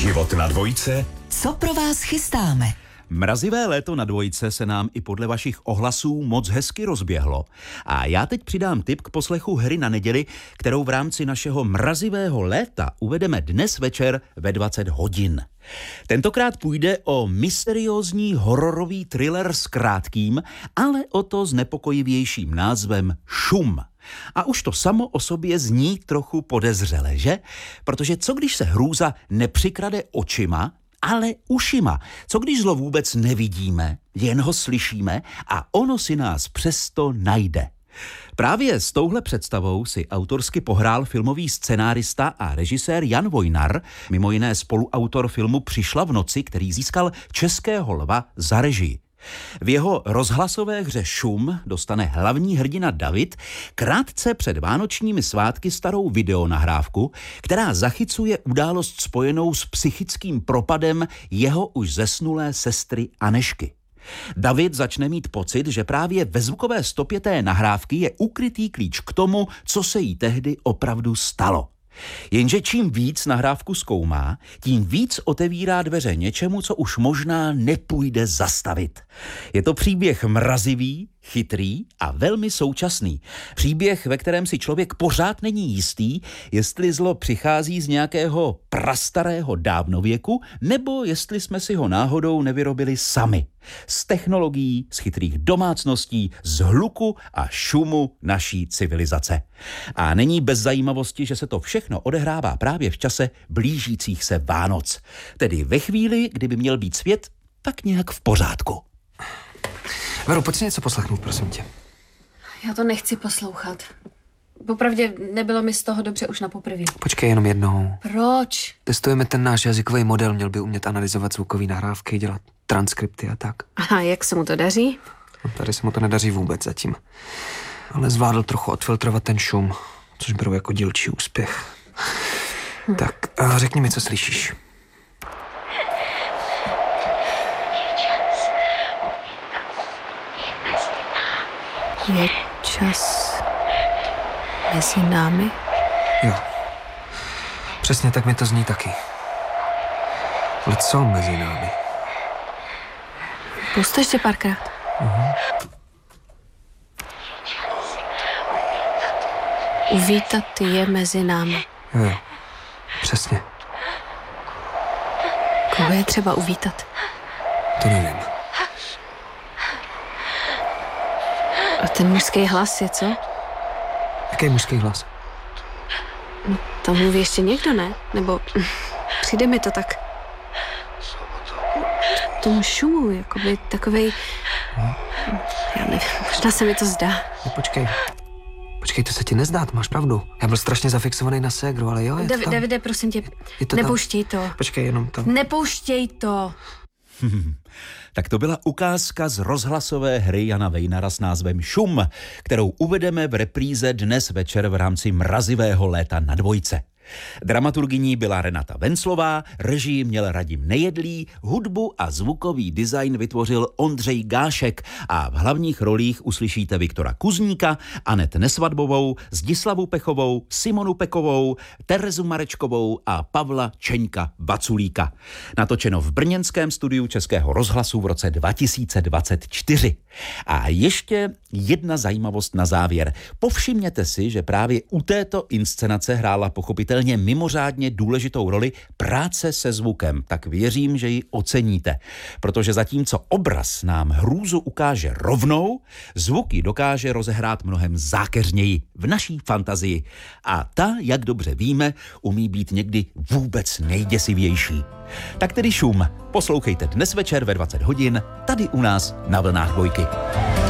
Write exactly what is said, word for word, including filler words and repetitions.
Život na dvojce. Co pro vás chystáme? Mrazivé léto na dvojce se nám i podle vašich ohlasů moc hezky rozběhlo. A já teď přidám tip k poslechu Hry na neděli, kterou v rámci našeho mrazivého léta uvedeme dnes večer ve dvacet hodin. Tentokrát půjde o mysteriózní hororový thriller s krátkým, ale o to znepokojivějším názvem Šum. A už to samo o sobě zní trochu podezřele, že? Protože co když se hrůza nepřikrade očima, ale ušima? Co když zlo vůbec nevidíme, jen ho slyšíme a ono si nás přesto najde? Právě s touhle představou si autorsky pohrál filmový scenárista a režisér Jan Vojnar, mimo jiné spoluautor filmu Přišla v noci, který získal Českého lva za režii. V jeho rozhlasové hře Šum dostane hlavní hrdina David krátce před vánočními svátky starou videonahrávku, která zachycuje událost spojenou s psychickým propadem jeho už zesnulé sestry Anežky. David začne mít pocit, že právě ve zvukové stopě té nahrávky je ukrytý klíč k tomu, co se jí tehdy opravdu stalo. Jenže čím víc nahrávku zkoumá, tím víc otevírá dveře něčemu, co už možná nepůjde zastavit. Je to příběh mrazivý, chytrý a velmi současný. Příběh, ve kterém si člověk pořád není jistý, jestli zlo přichází z nějakého prastarého dávnověku, nebo jestli jsme si ho náhodou nevyrobili sami. Z technologií, z chytrých domácností, z hluku a šumu naší civilizace. A není bez zajímavosti, že se to všechno odehrává právě v čase blížících se Vánoc. Tedy ve chvíli, kdyby měl být svět tak nějak v pořádku. Veru, pojď si něco poslechnout, prosím tě. Já to nechci poslouchat. Popravdě nebylo mi z toho dobře už na poprvé. Počkej jenom jednou. Proč? Testujeme ten náš jazykový model, měl by umět analyzovat zvukové nahrávky, dělat transkripty a tak. A jak se mu to daří? No, tady se mu to nedaří vůbec zatím. Ale zvládl trochu odfiltrovat ten šum, což beru jako dílčí úspěch. Hm. Tak a řekni mi, co slyšíš. Je čas mezi námi? Jo. Přesně tak mi to zní taky. Ale co mezi námi? Pust ještě párkrát. Uh-huh. Uvítat je mezi námi. Jo, jo. Přesně. Koho je třeba uvítat? To nevím. A ten mužský hlas je co? Jaký mužský hlas? No, tam mluví ještě někdo, ne? Nebo přijde mi to tak tomu šumu, jakoby takovej... No. Já nevím, možná se mi to zdá. No, počkej. Počkej, to se ti nezdá, máš pravdu. Já byl strašně zafixovaný na ségru, ale jo, je Davi, to tam. Davide, prosím tě, to nepouštěj to. Počkej, jenom to. Nepouštěj to. Tak to byla ukázka z rozhlasové hry Jana Vejnara s názvem Šum, kterou uvedeme v repríze dnes večer v rámci mrazivého léta na dvojce. Dramaturgyní byla Renata Venclová, režii měl Radim Nejedlý, hudbu a zvukový design vytvořil Ondřej Gášek a v hlavních rolích uslyšíte Viktora Kuzníka, Anet Nesvadbovou, Zdislavu Pechovou, Simonu Pekovou, Terezu Marečkovou a Pavla Čeňka Baculíka. Natočeno v brněnském studiu Českého rozhlasu v roce dva tisíce dvacet čtyři. A ještě jedna zajímavost na závěr. Povšimněte si, že právě u této inscenace hrála pochopitelně mimořádně důležitou roli práce se zvukem. Tak věřím, že ji oceníte. Protože zatímco obraz nám hrůzu ukáže rovnou, zvuk ji dokáže rozehrát mnohem zákeřněji v naší fantazii. A ta, jak dobře víme, umí být někdy vůbec nejděsivější. Tak tedy Šum. Poslouchejte dnes večer ve dvacet hodin tady u nás na vlnách dvojky.